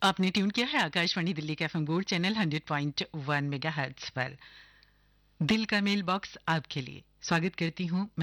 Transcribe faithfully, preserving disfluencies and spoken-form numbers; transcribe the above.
आपने ट्यून किया है आकाशवाणी दिल्ली के FM gold channel hundred point one megahertz पर। दिल का मेल बॉक्स आपके लिए स्वागत करती हूँ मैं